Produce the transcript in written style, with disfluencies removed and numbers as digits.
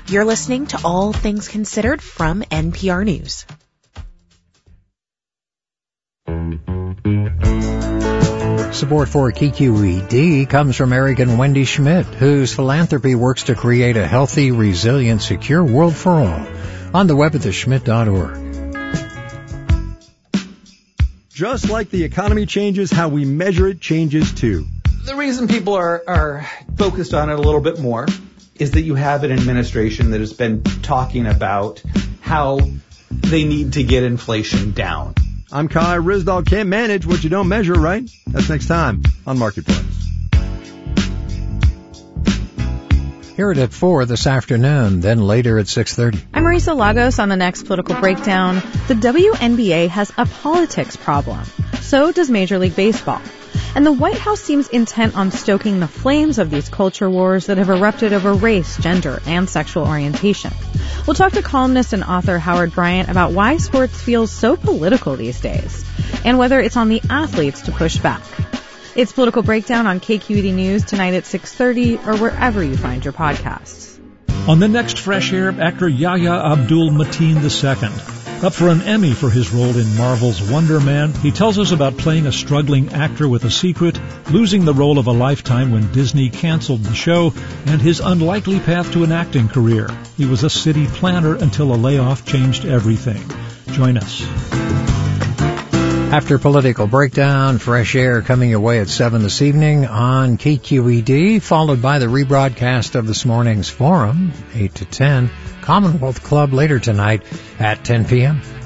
You're listening to All Things Considered from NPR News. Support for KQED comes from Eric and Wendy Schmidt, whose philanthropy works to create a healthy, resilient, secure world for all. On the web at theschmidt.org. Just like the economy changes, how we measure it changes too. The reason people are focused on it a little bit more is that you have an administration that has been talking about how they need to get inflation down. I'm Kai Ryssdal. Can't manage what you don't measure, right? That's next time on Marketplace. Hear it at 4 this afternoon, then later at 6:30. I'm Marisa Lagos on the next Political Breakdown. The WNBA has a politics problem. So does Major League Baseball. And the White House seems intent on stoking the flames of these culture wars that have erupted over race, gender, and sexual orientation. We'll talk to columnist and author Howard Bryant about why sports feels so political these days, and whether it's on the athletes to push back. It's Political Breakdown on KQED News tonight at 6:30 or wherever you find your podcasts. On the next Fresh Air, actor Yahya Abdul-Mateen II. Up for an Emmy for his role in Marvel's Wonder Man, he tells us about playing a struggling actor with a secret, losing the role of a lifetime when Disney canceled the show, and his unlikely path to an acting career. He was a city planner until a layoff changed everything. Join us. After Political Breakdown, Fresh Air coming your way at 7 this evening on KQED, followed by the rebroadcast of this morning's Forum, 8 to 10. Commonwealth Club later tonight at 10 p.m.